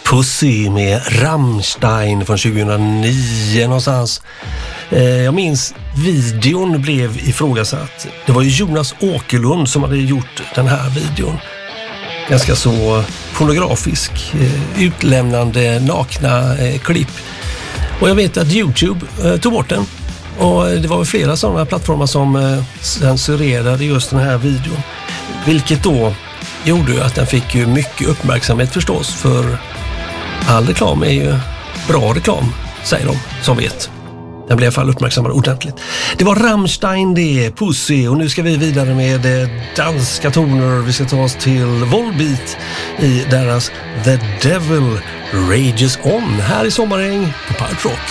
Pussy med Rammstein från 2009 någonstans. Jag minns videon blev ifrågasatt. Det var ju Jonas Åkerlund som hade gjort den här videon. Ganska så pornografisk, utlämnande nakna klipp. Och jag vet att YouTube tog bort den. Och det var väl flera sådana plattformar som censurerade just den här videon. Vilket då gjorde att den fick ju mycket uppmärksamhet förstås, för all reklam är ju bra reklam, säger de som vet. Den blev i alla fall uppmärksammad ordentligt. Det var Rammstein, det, Pussy, och nu ska vi vidare med danska toner. Vi ska ta oss till Volbeat i deras The Devil Rages On här i Sommaräng på Pirate Rock.